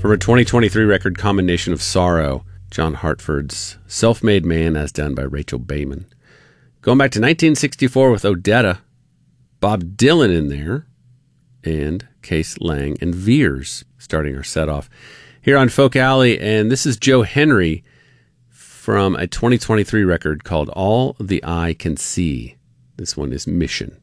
From her 2023 record, Common Nation of Sorrow, John Hartford's Self-Made Man, as done by Rachel Bayman. Going back to 1964 with Odetta, Bob Dylan in there, and Case Lang and Veers starting our set off here on Folk Alley. And this is Joe Henry from a 2023 record called All the Eye Can See. This one is Mission.